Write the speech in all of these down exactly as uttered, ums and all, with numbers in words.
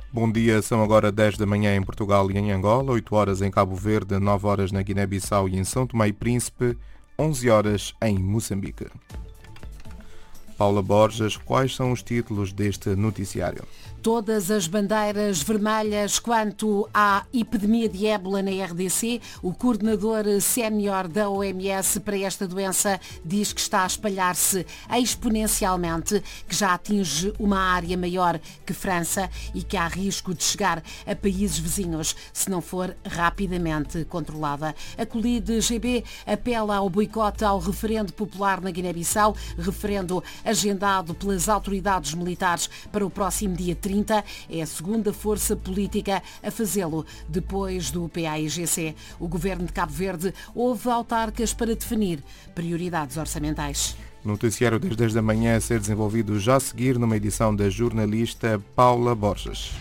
Bom dia, são agora dez da manhã em Portugal e em Angola, oito horas em Cabo Verde, nove horas na Guiné-Bissau e em São Tomé e Príncipe, onze horas em Moçambique. Paula Borges, quais são os títulos deste noticiário? Todas as bandeiras vermelhas quanto à epidemia de ébola na R D C. O coordenador sénior da O M S para esta doença diz que está a espalhar-se exponencialmente, que já atinge uma área maior que França e que há risco de chegar a países vizinhos se não for rapidamente controlada. A Colide G B apela ao boicote ao referendo popular na Guiné-Bissau, referendo agendado pelas autoridades militares para o próximo dia trinta. É a segunda força política a fazê-lo depois do P A I G C. O governo de Cabo Verde houve autarcas para definir prioridades orçamentais. Noticiário das dez da manhã a ser desenvolvido já a seguir numa edição da jornalista Paula Borges.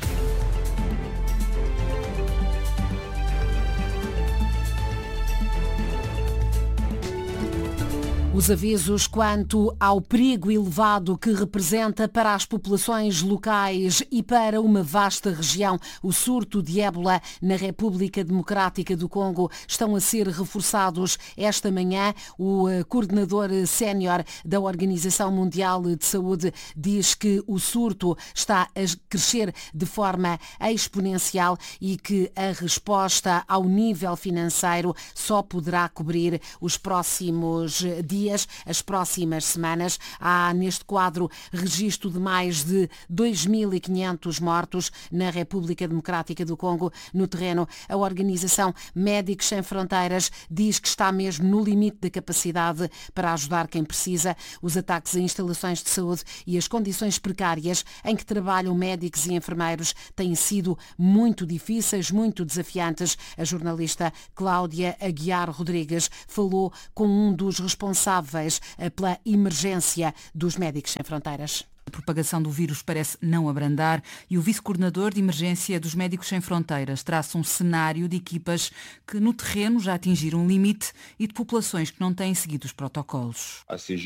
Os avisos quanto ao perigo elevado que representa para as populações locais e para uma vasta região o surto de ébola na República Democrática do Congo estão a ser reforçados esta manhã. O coordenador sénior da Organização Mundial de Saúde diz que o surto está a crescer de forma exponencial e que a resposta ao nível financeiro só poderá cobrir os próximos dias. As próximas semanas. Há neste quadro registro de mais de dois mil e quinhentos mortos na República Democrática do Congo. No terreno, a Organização Médicos Sem Fronteiras diz que está mesmo no limite da capacidade para ajudar quem precisa. Os ataques a instalações de saúde e as condições precárias em que trabalham médicos e enfermeiros têm sido muito difíceis, muito desafiantes. A jornalista Cláudia Aguiar Rodrigues falou com um dos responsáveis pela emergência dos Médicos Sem Fronteiras. A propagação do vírus parece não abrandar e o vice-coordenador de emergência dos Médicos Sem Fronteiras traça um cenário de equipas que no terreno já atingiram um limite e de populações que não têm seguido os protocolos.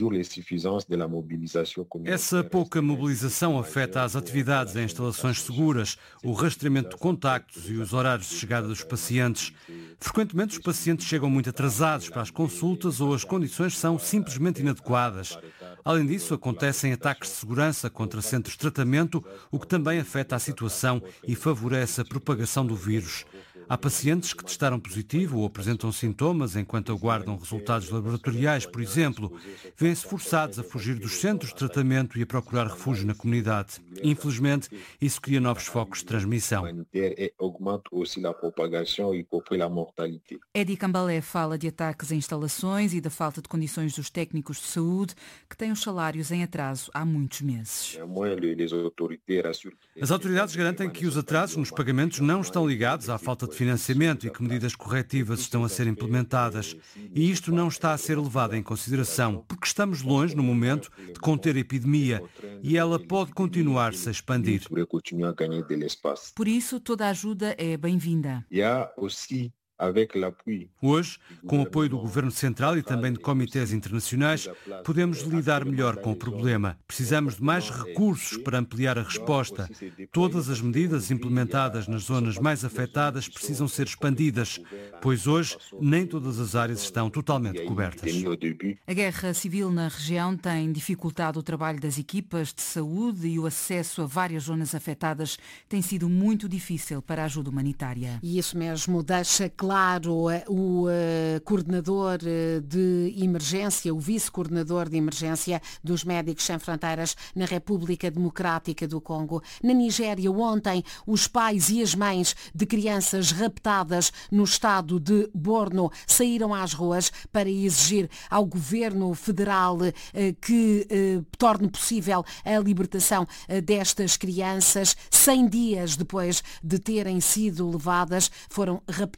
Essa pouca mobilização afeta as atividades em instalações seguras, o rastreamento de contactos e os horários de chegada dos pacientes. Frequentemente os pacientes chegam muito atrasados para as consultas ou as condições são simplesmente inadequadas. Além disso, acontecem ataques de segurança contra centros de tratamento, o que também afeta a situação e favorece a propagação do vírus. Há pacientes que testaram positivo ou apresentam sintomas enquanto aguardam resultados laboratoriais, por exemplo. Vêm-se forçados a fugir dos centros de tratamento e a procurar refúgio na comunidade. Infelizmente, isso cria novos focos de transmissão. Edi Cambalé fala de ataques a instalações e da falta de condições dos técnicos de saúde, que têm os salários em atraso há muitos meses. As autoridades garantem que os atrasos nos pagamentos não estão ligados à falta de financiamento e que medidas corretivas estão a ser implementadas. E isto não está a ser levado em consideração, porque estamos longe, no momento, de conter a epidemia e ela pode continuar-se a expandir. Por isso, toda a ajuda é bem-vinda. Hoje, com o apoio do Governo Central e também de comitês internacionais, podemos lidar melhor com o problema. Precisamos de mais recursos para ampliar a resposta. Todas as medidas implementadas nas zonas mais afetadas precisam ser expandidas, pois hoje nem todas as áreas estão totalmente cobertas. A guerra civil na região tem dificultado o trabalho das equipas de saúde e o acesso a várias zonas afetadas tem sido muito difícil para a ajuda humanitária. E isso mesmo deixa claro o uh, coordenador de emergência, o vice-coordenador de emergência dos Médicos Sem Fronteiras na República Democrática do Congo. Na Nigéria, ontem, os pais e as mães de crianças raptadas no estado de Borno saíram às ruas para exigir ao governo federal uh, que uh, torne possível a libertação uh, destas crianças. cem dias depois de terem sido levadas, foram raptadas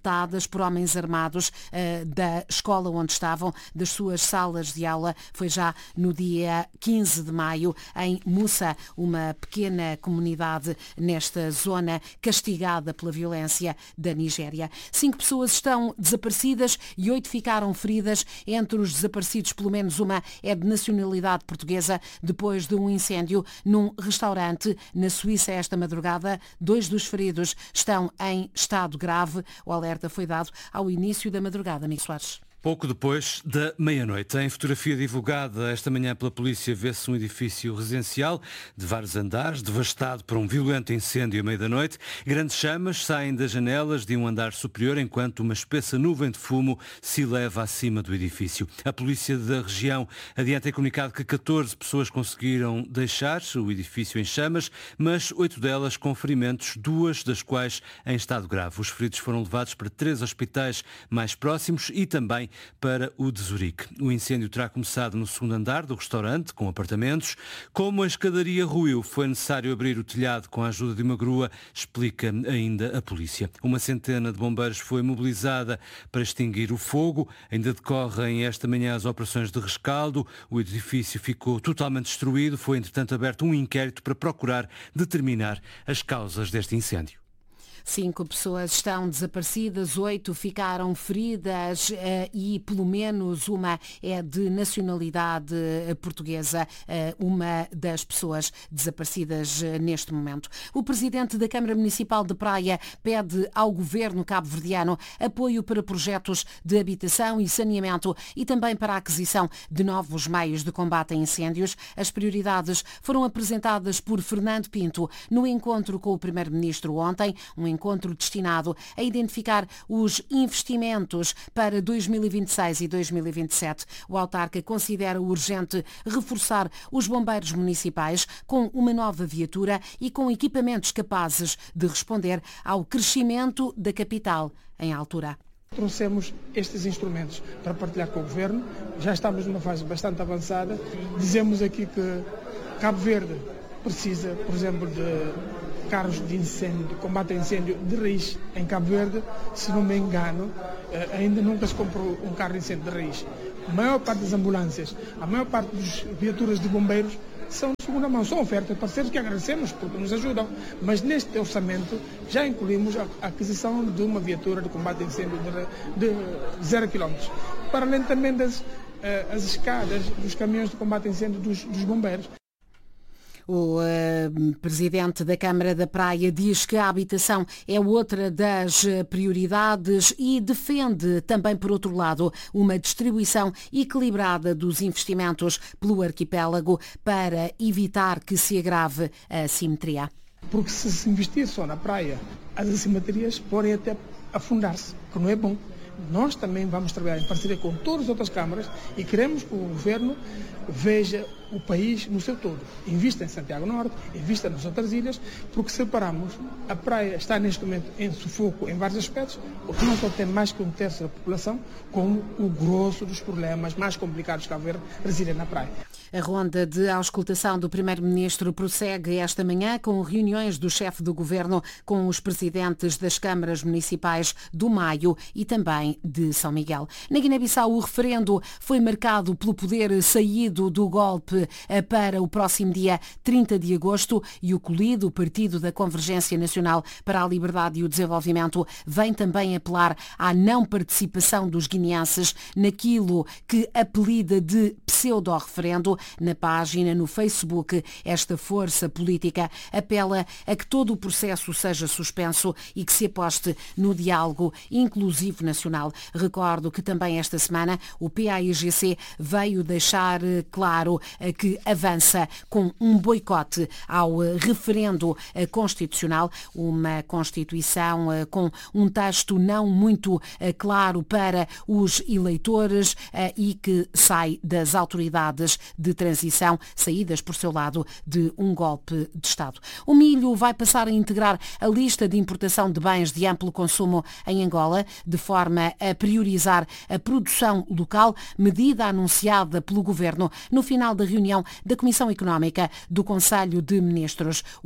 atacadas por homens armados uh, da escola onde estavam, das suas salas de aula. Foi já no dia quinze de maio, em Musa, uma pequena comunidade nesta zona castigada pela violência da Nigéria. Cinco pessoas estão desaparecidas e oito ficaram feridas. Entre os desaparecidos, pelo menos uma é de nacionalidade portuguesa, depois de um incêndio num restaurante na Suíça esta madrugada. Dois dos feridos estão em estado grave. O alerta foi dado ao início da madrugada. Amigo Soares. Pouco depois da meia-noite, em fotografia divulgada esta manhã pela polícia, vê-se um edifício residencial de vários andares, devastado por um violento incêndio à meia da noite. Grandes chamas saem das janelas de um andar superior, enquanto uma espessa nuvem de fumo se eleva acima do edifício. A polícia da região adianta em comunicado que catorze pessoas conseguiram deixar o edifício em chamas, mas oito delas com ferimentos, duas das quais em estado grave. Os feridos foram levados para três hospitais mais próximos e também para o de Zurique. O incêndio terá começado no segundo andar do restaurante, com apartamentos. Como a escadaria ruiu, foi necessário abrir o telhado com a ajuda de uma grua, explica ainda a polícia. Uma centena de bombeiros foi mobilizada para extinguir o fogo. Ainda decorrem esta manhã as operações de rescaldo. O edifício ficou totalmente destruído. Foi, entretanto, aberto um inquérito para procurar determinar as causas deste incêndio. Cinco pessoas estão desaparecidas, oito ficaram feridas e pelo menos uma é de nacionalidade portuguesa, uma das pessoas desaparecidas neste momento. O presidente da Câmara Municipal de Praia pede ao governo cabo-verdiano apoio para projetos de habitação e saneamento e também para a aquisição de novos meios de combate a incêndios. As prioridades foram apresentadas por Fernando Pinto no encontro com o primeiro-ministro ontem, um encontro destinado a identificar os investimentos para dois mil e vinte e seis e dois mil e vinte e sete. O autarca considera urgente reforçar os bombeiros municipais com uma nova viatura e com equipamentos capazes de responder ao crescimento da capital em altura. Trouxemos estes instrumentos para partilhar com o Governo. Já estamos numa fase bastante avançada. Dizemos aqui que Cabo Verde precisa, por exemplo, de carros de incêndio, de combate a incêndio de raiz em Cabo Verde. Se não me engano, ainda nunca se comprou um carro de incêndio de raiz. A maior parte das ambulâncias, a maior parte das viaturas de bombeiros são de segunda mão, são ofertas de parceiros que agradecemos porque nos ajudam, mas neste orçamento já incluímos a aquisição de uma viatura de combate a incêndio de, de zero quilómetros, para além também das as escadas dos caminhões de combate a incêndio dos, dos bombeiros. O uh, presidente da Câmara da Praia diz que a habitação é outra das prioridades e defende também, por outro lado, uma distribuição equilibrada dos investimentos pelo arquipélago para evitar que se agrave a assimetria. Porque se se investir só na praia, as assimetrias podem até afundar-se, que não é bom. Nós também vamos trabalhar em parceria com todas as outras câmaras e queremos que o Governo veja o país no seu todo. Invista em Santiago Norte, invista nas outras ilhas, porque separamos, a praia está neste momento em sufoco em vários aspectos, porque não só tem mais que um terço da população, como o grosso dos problemas mais complicados que Cabo Verde residem na praia. A ronda de auscultação do primeiro-ministro prossegue esta manhã com reuniões do chefe do governo com os presidentes das câmaras municipais do Maio e também de São Miguel. Na Guiné-Bissau, o referendo foi marcado pelo poder saído do golpe para o próximo dia trinta de agosto e o Colido, o Partido da Convergência Nacional para a Liberdade e o Desenvolvimento, vem também apelar à não participação dos guineenses naquilo que apelida de pseudo-referendo. Na página no Facebook, esta força política apela a que todo o processo seja suspenso e que se aposte no diálogo inclusivo nacional. Recordo que também esta semana o P A I G C veio deixar claro que avança com um boicote ao referendo constitucional, uma Constituição com um texto não muito claro para os eleitores e que sai das autoridades de transição, saídas por seu lado de um golpe de Estado. O milho vai passar a integrar a lista de importação de bens de amplo consumo em Angola, de forma a priorizar a produção local, medida anunciada pelo Governo no final da reunião da Comissão Económica do Conselho de Ministros. O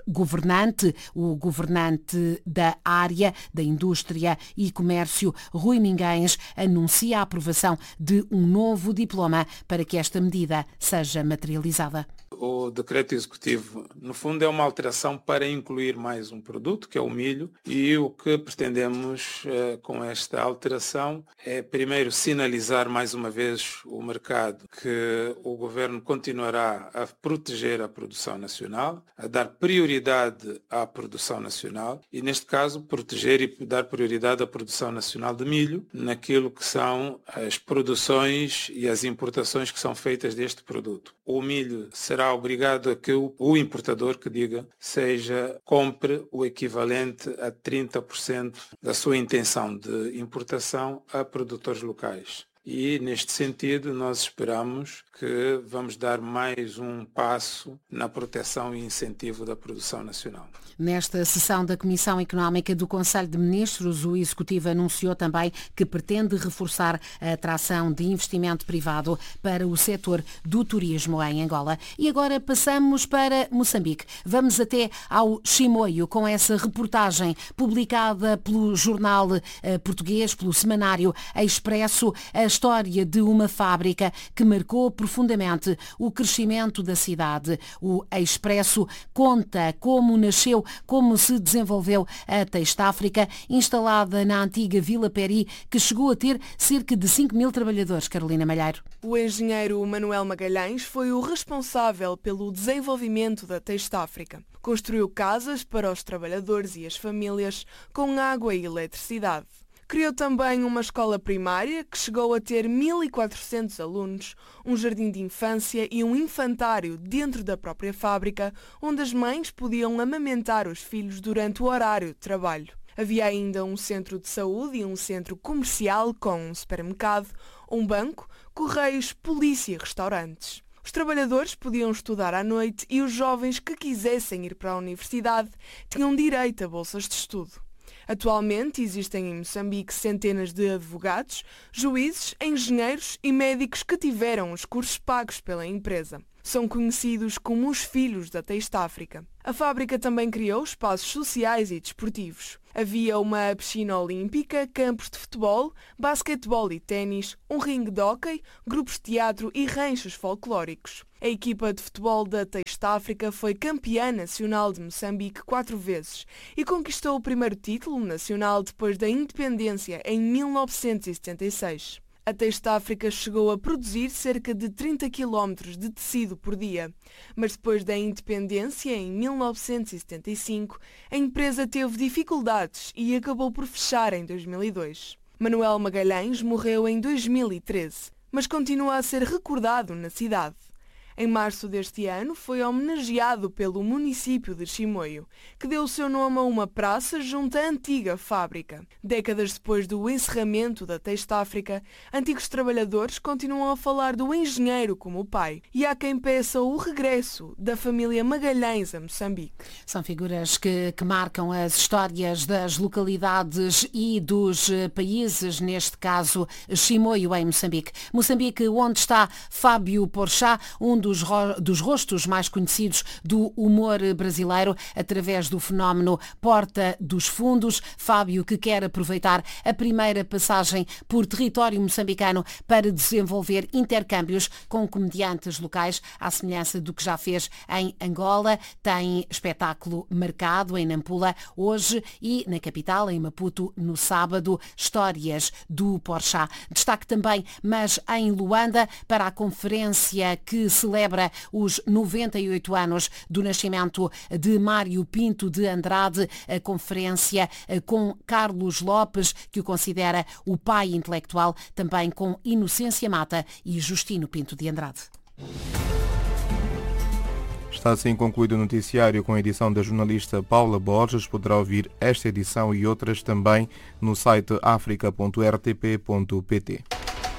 governante, o governante da área da indústria e comércio, Rui Minguens, anuncia a aprovação de um novo diploma para que esta medida seja materializada. O decreto executivo, no fundo, é uma alteração para incluir mais um produto, que é o milho, e o que pretendemos eh, com esta alteração é, primeiro, sinalizar mais uma vez o mercado que o Governo continuará a proteger a produção nacional, a dar prioridade à produção nacional e, neste caso, proteger e dar prioridade à produção nacional de milho naquilo que são as produções e as importações que são feitas deste produto. O milho será obrigado a que o, o importador que diga seja, compre o equivalente a trinta por cento da sua intenção de importação a produtores locais. E, neste sentido, nós esperamos que vamos dar mais um passo na proteção e incentivo da produção nacional. Nesta sessão da Comissão Económica do Conselho de Ministros, o Executivo anunciou também que pretende reforçar a atração de investimento privado para o setor do turismo em Angola. E agora passamos para Moçambique. Vamos até ao Chimoio com essa reportagem publicada pelo jornal eh, português, pelo semanário Expresso, a história de uma fábrica que marcou profundamente o crescimento da cidade. O Expresso conta como nasceu, como se desenvolveu a Textáfrica, instalada na antiga Vila Peri, que chegou a ter cerca de cinco mil trabalhadores. Carolina Malheiro. O engenheiro Manuel Magalhães foi o responsável pelo desenvolvimento da Textáfrica. Construiu casas para os trabalhadores e as famílias com água e eletricidade. Criou também uma escola primária que chegou a ter mil e quatrocentos alunos, um jardim de infância e um infantário dentro da própria fábrica, onde as mães podiam amamentar os filhos durante o horário de trabalho. Havia ainda um centro de saúde e um centro comercial com um supermercado, um banco, correios, polícia e restaurantes. Os trabalhadores podiam estudar à noite e os jovens que quisessem ir para a universidade tinham direito a bolsas de estudo. Atualmente existem em Moçambique centenas de advogados, juízes, engenheiros e médicos que tiveram os cursos pagos pela empresa. São conhecidos como os filhos da Textáfrica. A fábrica também criou espaços sociais e desportivos. Havia uma piscina olímpica, campos de futebol, basquetebol e ténis, um ringue de hóquei, grupos de teatro e ranchos folclóricos. A equipa de futebol da Textáfrica foi campeã nacional de Moçambique quatro vezes e conquistou o primeiro título nacional depois da independência em mil novecentos e setenta e seis. A Textáfrica chegou a produzir cerca de trinta quilómetros de tecido por dia, mas depois da independência, em mil novecentos e setenta e cinco, a empresa teve dificuldades e acabou por fechar em dois mil e dois. Manuel Magalhães morreu em dois mil e treze, mas continua a ser recordado na cidade. Em março deste ano, foi homenageado pelo município de Chimoio, que deu o seu nome a uma praça junto à antiga fábrica. Décadas depois do encerramento da Textáfrica, antigos trabalhadores continuam a falar do engenheiro como o pai, e há quem peça o regresso da família Magalhães a Moçambique. São figuras que, que marcam as histórias das localidades e dos países, neste caso Chimoio em Moçambique. Moçambique, onde está Fábio Porchat, um Dos, ro- dos rostos mais conhecidos do humor brasileiro, através do fenómeno Porta dos Fundos. Fábio, que quer aproveitar a primeira passagem por território moçambicano para desenvolver intercâmbios com comediantes locais, à semelhança do que já fez em Angola. Tem espetáculo marcado em Nampula hoje e na capital, em Maputo, no sábado. Histórias do Porchat. Destaque também, mas em Luanda, para a conferência que se celebra os noventa e oito anos do nascimento de Mário Pinto de Andrade, a conferência com Carlos Lopes, que o considera o pai intelectual, também com Inocência Mata e Justino Pinto de Andrade. Está assim concluído o noticiário com a edição da jornalista Paula Borges. Poderá ouvir esta edição e outras também no site africa ponto r t p ponto p t.